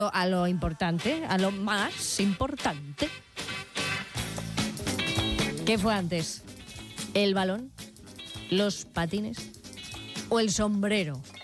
a lo importante, a lo más importante. ¿Qué fue antes? ¿El balón? ¿Los patines? ¿O el sombrero?